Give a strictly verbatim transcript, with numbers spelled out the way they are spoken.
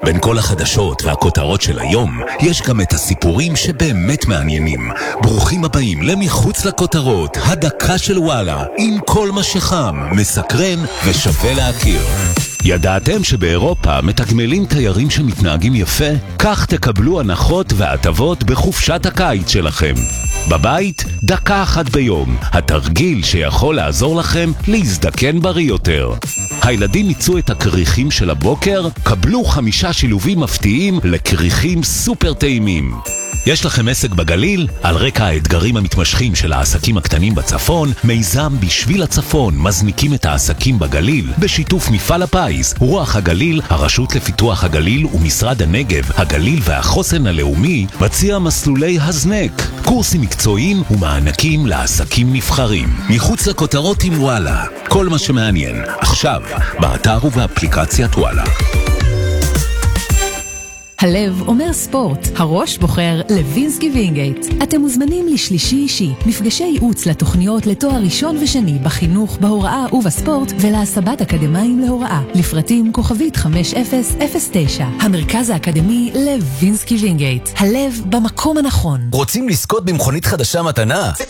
בין כל החדשות והכותרות של היום, יש גם את הסיפורים שבאמת מעניינים. ברוכים הבאים למחוץ לכותרות, הדקה של וואלה, עם כל מה שחם, מסקרן ושווה להכיר. ידעתם שבאירופה מתגמלים תיירים שמתנהגים יפה? כך תקבלו הנחות והטבות בחופשת הקיץ שלכם. בבית, דקה אחת ביום, התרגיל שיכול לעזור לכם להזדקן בריא יותר. הילדים ייצאו את הקריחים של הבוקר, קבלו חמישה שילובים מפתיעים לקריחים סופר טעימים. יש לכם עסק בגליל? על רקע האתגרים המתמשכים של העסקים הקטנים בצפון, מיזם בשביל הצפון מזניקים את העסקים בגליל בשיתוף מפעל הפיס, רוח הגליל, הרשות לפיתוח הגליל ומשרד הנגב, הגליל והחוסן הלאומי מציע מסלולי הזנק, קורסים מקצועיים ומענקים לעסקים נבחרים. מחוץ לכותרות עם וואלה, כל מה שמעניין, עכשיו, באתר ובאפליקציית וואלה. הלב אומר ספורט, הראש בוחר לוינסקי וינגייט. אתם מוזמנים לשלישי אישי, מפגשי ייעוץ לתוכניות לתואר ראשון ושני בחינוך, בהוראה ובספורט ולהסבת אקדמיים להוראה. לפרטים כוכבית חמש אפס אפס תשע. המרכז האקדמי לוינסקי וינגייט. הלב במקום הנכון. רוצים לזכות במכונית חדשה מתנה?